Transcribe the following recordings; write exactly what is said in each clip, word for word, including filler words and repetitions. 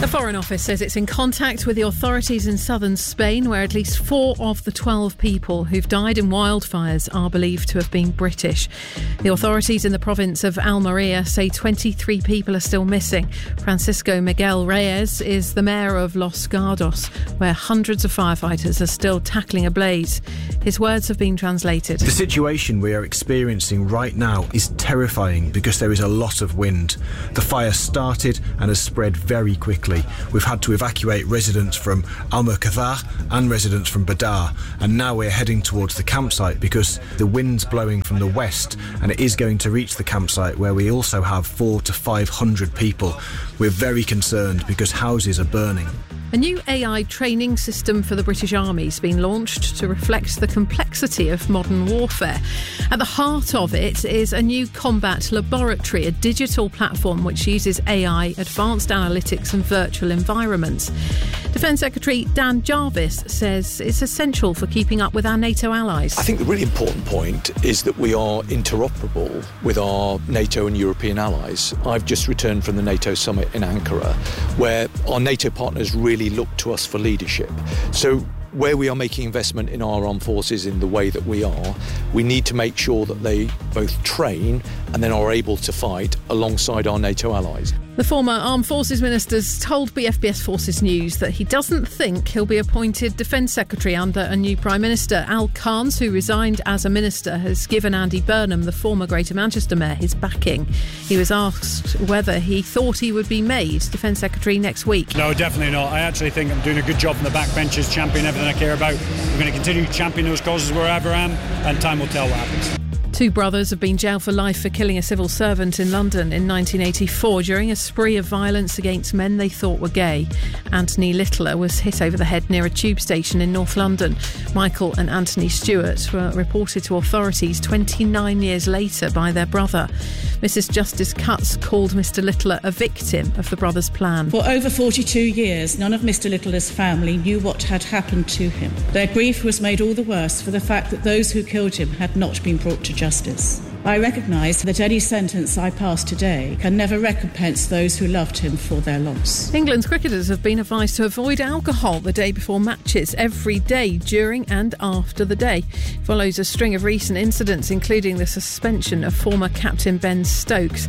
The Foreign Office says it's in contact with the authorities in southern Spain, where at least four of the twelve people who've died in wildfires are believed to have been British. The authorities in the province of Almería say twenty-three people are still missing. Francisco Miguel Reyes is the mayor of Los Gardos, where hundreds of firefighters are still tackling a blaze. His words have been translated. The situation we are experiencing right now is terrifying because there is a lot of wind. The fire started and has spread very quickly. We've had to evacuate residents from Almucadar and residents from Badar, and now we're heading towards the campsite because the wind's blowing from the west and it is going to reach the campsite where we also have four to five hundred people. We're very concerned because houses are burning. A new A I training system for the British Army has been launched to reflect the complexity of modern warfare. At the heart of it is a new combat laboratory, a digital platform which uses A I, advanced analytics and virtual environments. Defence Secretary Dan Jarvis says it's essential for keeping up with our NATO allies. I think the really important point is that we are interoperable with our NATO and European allies. I've just returned from the NATO summit in Ankara, where our NATO partners really look to us for leadership. So where we are making investment in our armed forces in the way that we are, we need to make sure that they both train and then are able to fight alongside our NATO allies. The former Armed Forces Minister's told B F B S Forces News that he doesn't think he'll be appointed Defence Secretary under a new Prime Minister. Al Carnes, who resigned as a minister, has given Andy Burnham, the former Greater Manchester Mayor, his backing. He was asked whether he thought he would be made Defence Secretary next week. No, definitely not. I actually think I'm doing a good job on the backbenches, championing everything I care about. I'm going to continue championing those causes wherever I am, and time will tell what happens. Two brothers have been jailed for life for killing a civil servant in London in nineteen eighty-four during a spree of violence against men they thought were gay. Anthony Littler was hit over the head near a tube station in North London. Michael and Anthony Stewart were reported to authorities twenty-nine years later by their brother. Missus Justice Cutts called Mister Littler a victim of the brothers' plan. For over forty-two years, none of Mister Littler's family knew what had happened to him. Their grief was made all the worse for the fact that those who killed him had not been brought to justice. I recognise that any sentence I pass today can never recompense those who loved him for their loss. England's cricketers have been advised to avoid alcohol the day before matches, every day, during and after the day. It follows a string of recent incidents, including the suspension of former captain Ben Stokes.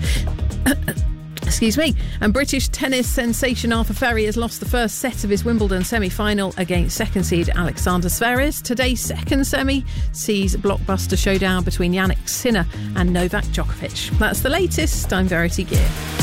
Excuse me. And British tennis sensation Arthur Ferry has lost the first set of his Wimbledon semi-final against second seed Alexander Zverev. Today's second semi sees a blockbuster showdown between Jannik Sinner and Novak Djokovic. That's the latest. I'm Verity Gear.